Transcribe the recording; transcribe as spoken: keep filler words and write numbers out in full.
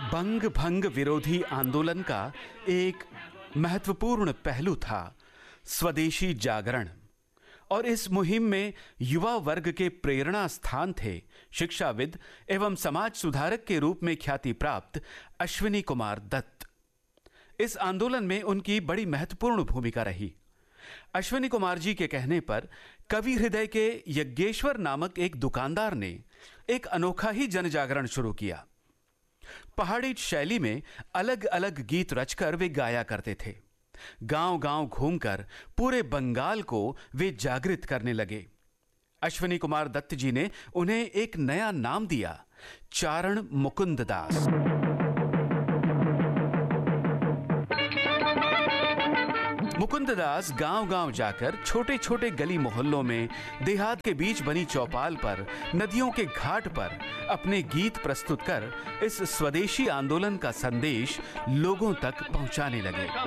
बंग भंग विरोधी आंदोलन का एक महत्वपूर्ण पहलू था स्वदेशी जागरण, और इस मुहिम में युवा वर्ग के प्रेरणा स्थान थे शिक्षाविद एवं समाज सुधारक के रूप में ख्याति प्राप्त अश्विनी कुमार दत्त। इस आंदोलन में उनकी बड़ी महत्वपूर्ण भूमिका रही। अश्विनी कुमार जी के कहने पर कवि हृदय के यज्ञेश्वर नामक एक दुकानदार ने एक अनोखा ही जन जागरण शुरू किया। पहाड़ी शैली में अलग अलग गीत रचकर वे गाया करते थे। गांव-गांव घूमकर पूरे बंगाल को वे जागृत करने लगे। अश्विनी कुमार दत्त जी ने उन्हें एक नया नाम दिया, चारण मुकुंद दास। मुकुंद दास गांव-गांव जाकर छोटे छोटे गली मोहल्लों में, देहात के बीच बनी चौपाल पर, नदियों के घाट पर अपने गीत प्रस्तुत कर इस स्वदेशी आंदोलन का संदेश लोगों तक पहुंचाने लगे।